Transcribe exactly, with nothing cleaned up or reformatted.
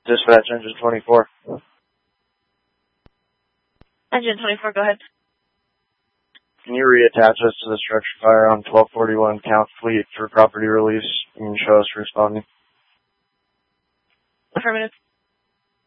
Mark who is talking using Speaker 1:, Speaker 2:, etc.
Speaker 1: Dispatch, engine twenty-four.
Speaker 2: Engine twenty-four, go ahead.
Speaker 1: Can you reattach us to the structure fire on twelve forty-one Count Fleet for property release and show us responding?
Speaker 2: Affirmative.